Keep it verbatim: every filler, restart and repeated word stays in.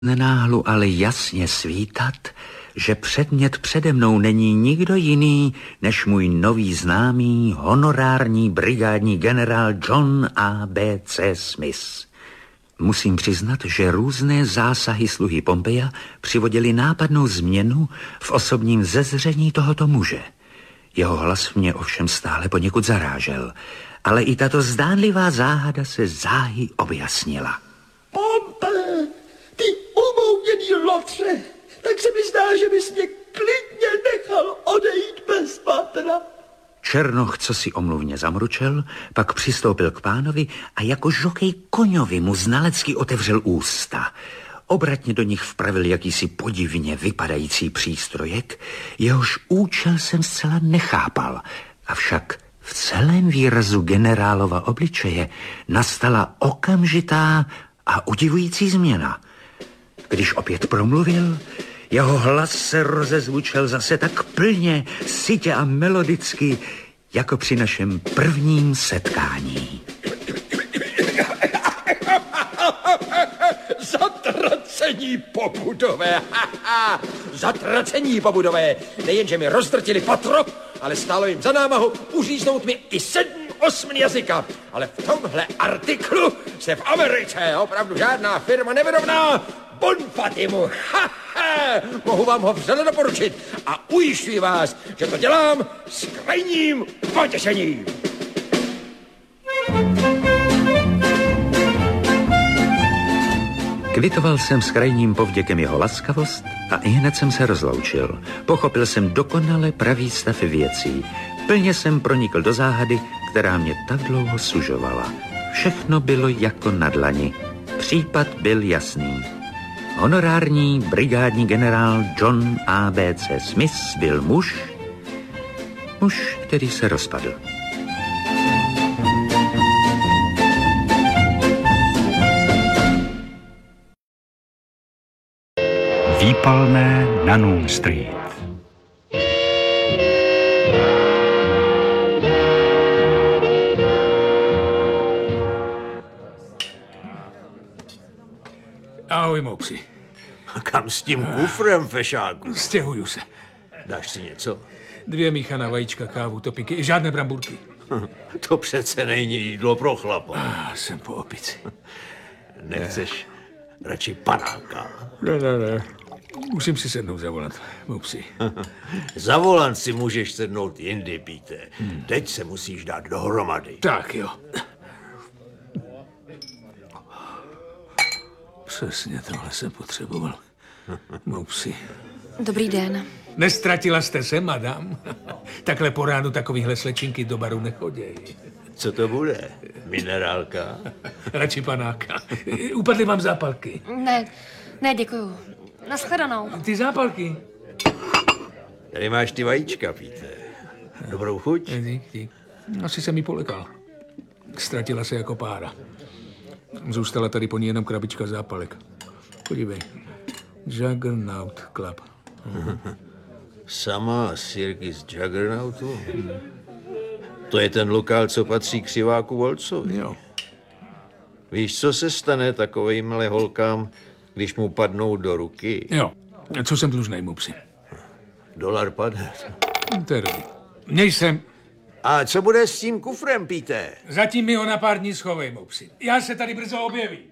Nenáhlu ale jasně svítat, že předmět přede mnou není nikdo jiný, než můj nový známý, honorární brigádní generál John A B C Smith. Musím přiznat, že různé zásahy sluhy Pompeja přivodily nápadnou změnu v osobním zezření tohoto muže. Jeho hlas mě ovšem stále poněkud zarážel, ale i tato zdánlivá záhada se záhy objasnila. Pompe, ty umouněný lotře, tak se mi zdá, že bys mě klidně nechal odejít bez patra. Černoch, co si omluvně zamručel, pak přistoupil k pánovi a jako žokej koňovi mu znalecky otevřel ústa. Obratně do nich vpravil jakýsi podivně vypadající přístrojek, jehož účel jsem zcela nechápal, avšak v celém výrazu generálova obličeje nastala okamžitá a udivující změna. Když opět promluvil, jeho hlas se rozezvučel zase tak plně, sytě a melodicky, jako při našem prvním setkání. Zatracení pobudové, zatracení pobudové. Nejenže mi rozdrtili patro, ale stálo jim za námahu uříznout mi i sedm, osm jazyka. Ale v tomhle artiklu se v Americe opravdu žádná firma nevyrovná Bonfatimu. Ha, ha, mohu vám ho vřele doporučit a ujišťuji vás, že to dělám s krajním potěšením. Kvitoval jsem s krajním povděkem jeho laskavost a ihned jsem se rozloučil. Pochopil jsem dokonale pravý stav věcí. Plně jsem pronikl do záhady, která mě tak dlouho sužovala. Všechno bylo jako na dlani. Případ byl jasný. Honorární brigádní generál John A B C Smith byl muž, muž, který se rozpadl. Výpalné na Noon Street. Ahoj, Mopsi. Kam s tím kufrem, fešáku? Stěhuju se. Dáš si něco? Dvě míchaná vajíčka, kávu, topinky, žádné bramburky. To přece není jídlo pro chlapa. Ah, jsem po opici. Nechceš radši panáka? Ne, ne, ne. Musím si sednout za volant, Mopsi. Za volant si můžeš sednout jindy, Píte. Hmm. Teď se musíš dát dohromady. Tak jo. Přesně tohle jsem potřeboval. Mopsi. Dobrý den. Nestratila jste se, madam? Takhle po ránu takovýhle slečinky do baru nechodějí. Co to bude? Minerálka? Radši panáka. Upadly vám zápalky. Ne, ne, děkuju. Nashledanou. Ty zápalky? Tady máš ty vajíčka, Píte. Dobrou chuť? Dík, dík. Asi jsem jí polekal. Ztratila se jako pára. Zůstala tady po ní jenom krabička zápalek. Podívej. Juggernaut Club. Mhm. Sama sirky z Juggernautu? Hmm. To je ten lokál, co patří křiváku Volcovi. Jo. Víš, co se stane takovejmhle holkám, když mu padnou do ruky? Jo. Co jsem dlužnej, Mopsi? Dolar padne. To je dobrý. Měj sem. A co bude s tím kufrem, Píte? Zatím mi ho na pár dní schovej, Mopsi. Já se tady brzo objevím.